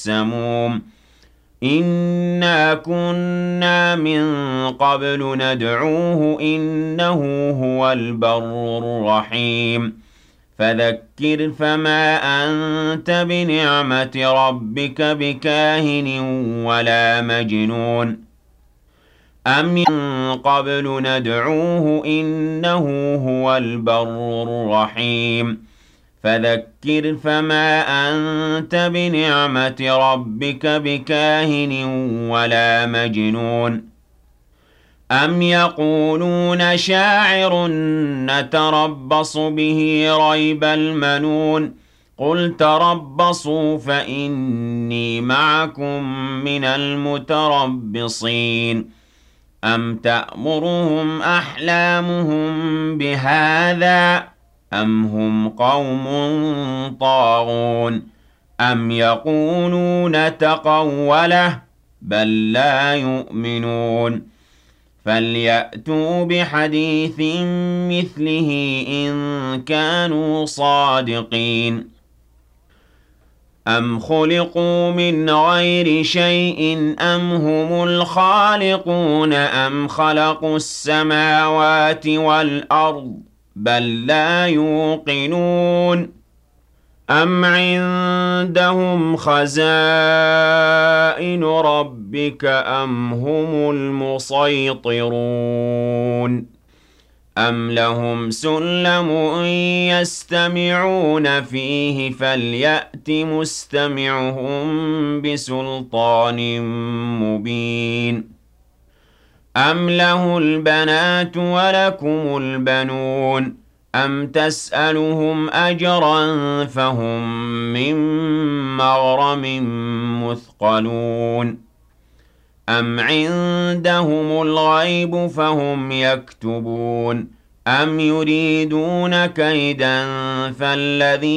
السَّمُومِ إِنَّا كُنَّا مِن قَبْلُ نَدْعُوهُ ۖ إِنَّهُ هُوَ الْبَرُّ الرَّحِيمُ فَذَكِّرْ فَمَا أَنتَ بِنِعْمَةِ رَبِّكَ بِكَاهِنٍ وَلَا مَجْنُونٍ أَمْ مِن قَبْلُ نَدْعُوهُ ۖ إِنَّهُ هُوَ الْبَرُّ الرَّحِيمُ فَذَكِّرْ فَمَا أَنتَ بِنِعْمَةِ رَبِّكَ بِكَاهِنٍ وَلَا مَجْنُونٍ أَمْ يَقُولُونَ شَاعِرٌ نَّتَرَبَّصُ بِهِ رَيْبَ الْمَنُونِ قُلْ تَرَبَّصُوا فَإِنِّي مَعَكُم مِّنَ الْمُتَرَبِّصِينَ أَمْ تَأْمُرُهُمْ أَحْلَامُهُم بِهَٰذَا أَمْ هُمْ قَوْمٌ طَاغُونَ أَمْ يَقُولُونَ تَقَوَّلَهُ بَل لَّا يُؤْمِنُونَ فَلْيَأْتُوا بِحَدِيثٍ مِّثْلِهِ إِن كَانُوا صَادِقِينَ أَمْ خُلِقُوا مِنْ غَيْرِ شَيْءٍ أَمْ هُمُ الْخَالِقُونَ أَمْ خَلَقُوا السَّمَاوَاتِ وَالْأَرْضَ بَل لَّا يُوقِنُونَ أَمْ عِندَهُمْ خَزَائِنُ رَبِّكَ أَمْ هُمُ الْمُصَيْطِرُونَ أَمْ لَهُمْ سُلَّمٌ يَسْتَمِعُونَ فِيهِ فَلْيَأْتِ مُسْتَمِعُهُم بِسُلْطَانٍ مُّبِينٍ أَمْ لَهُ الْبَنَاتُ وَلَكُمُ الْبَنُونَ أَمْ تَسْأَلُهُمْ أَجْرًا فَهُم مِّن مَّغْرَمٍ مُّثْقَلُونَ أَمْ عِندَهُمُ الْغَيْبُ فَهُمْ يَكْتُبُونَ أَمْ يُرِيدُونَ كَيْدًا فَالَّذِينَ